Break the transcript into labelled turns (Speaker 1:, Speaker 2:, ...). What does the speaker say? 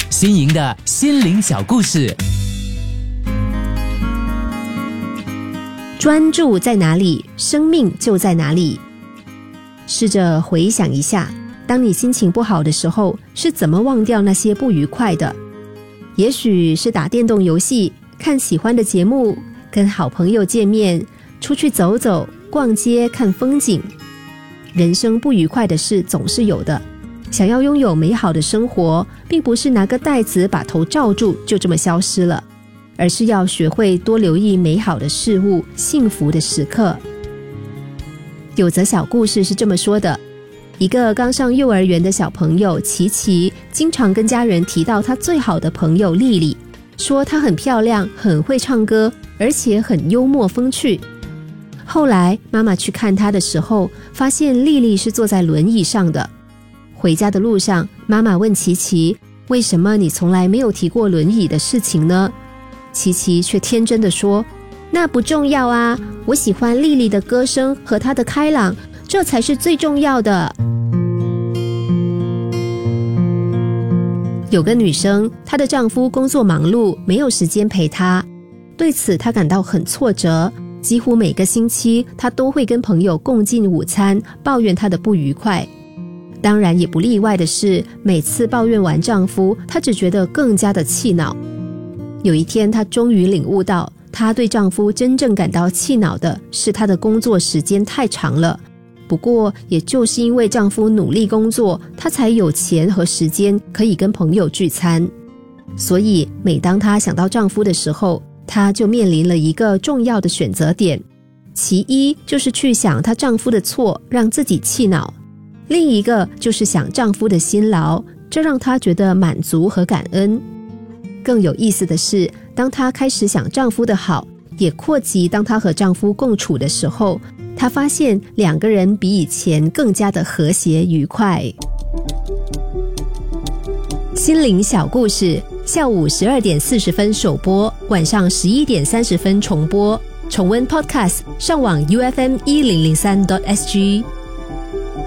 Speaker 1: 新颖的心灵小故事。
Speaker 2: 专注在哪里，生命就在哪里。试着回想一下，当你心情不好的时候，是怎么忘掉那些不愉快的？也许是打电动游戏，看喜欢的节目，跟好朋友见面，出去走走，逛街，看风景。人生不愉快的事总是有的，想要拥有美好的生活，并不是拿个袋子把头罩住就这么消失了，而是要学会多留意美好的事物，幸福的时刻。有则小故事是这么说的，一个刚上幼儿园的小朋友琪琪，经常跟家人提到他最好的朋友丽丽，说她很漂亮，很会唱歌，而且很幽默风趣。后来妈妈去看她的时候，发现丽丽是坐在轮椅上的。回家的路上，妈妈问琪琪，为什么你从来没有提过轮椅的事情呢？琪琪却天真地说，那不重要啊，我喜欢丽丽的歌声和她的开朗，这才是最重要的。有个女生，她的丈夫工作忙碌，没有时间陪她，对此她感到很挫折，几乎每个星期她都会跟朋友共进午餐，抱怨她的不愉快。当然也不例外的是，每次抱怨完丈夫，她只觉得更加的气恼。有一天，她终于领悟到，她对丈夫真正感到气恼的是她的工作时间太长了。不过也就是因为丈夫努力工作，她才有钱和时间可以跟朋友聚餐。所以每当她想到丈夫的时候，她就面临了一个重要的选择点，其一就是去想她丈夫的错，让自己气恼；另一个就是想丈夫的辛劳，这让她觉得满足和感恩。更有意思的是，当她开始想丈夫的好，也扩及当她和丈夫共处的时候，她发现两个人比以前更加的和谐愉快。心灵小故事，下午12点40分首播，晚上11点30分重播。重温 Podcast， 上网 UFM1003.SG。